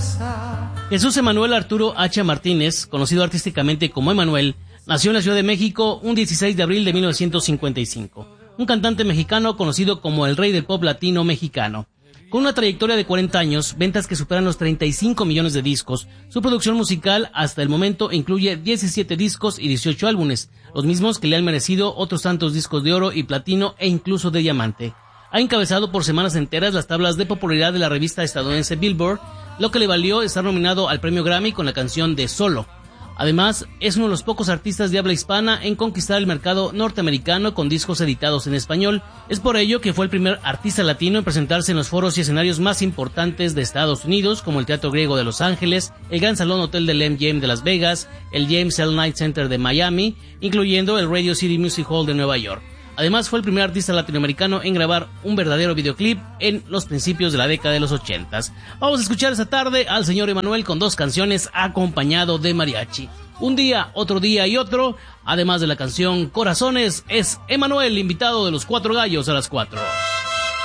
Jesús Emanuel Arturo H. Martínez, conocido artísticamente como Emanuel, nació en la Ciudad de México un 16 de abril de 1955. Un cantante mexicano conocido como el rey del pop latino mexicano. Con una trayectoria de 40 años, ventas que superan los 35 millones de discos, su producción musical hasta el momento incluye 17 discos y 18 álbumes, los mismos que le han merecido otros tantos discos de oro y platino e incluso de diamante. Ha encabezado por semanas enteras las tablas de popularidad de la revista estadounidense Billboard, lo que le valió estar nominado al premio Grammy con la canción de Solo. Además, es uno de los pocos artistas de habla hispana en conquistar el mercado norteamericano con discos editados en español. Es por ello que fue el primer artista latino en presentarse en los foros y escenarios más importantes de Estados Unidos, como el Teatro Griego de Los Ángeles, el Gran Salón Hotel del MGM de Las Vegas, el James L. Knight Center de Miami, incluyendo el Radio City Music Hall de Nueva York. Además, fue el primer artista latinoamericano en grabar un verdadero videoclip en los principios de la década de los 80s. Vamos a escuchar esta tarde al señor Emanuel con 2 canciones acompañado de mariachi. Un día, otro día y otro, además de la canción Corazones, es Emanuel, invitado de los 4 gallos a las 4.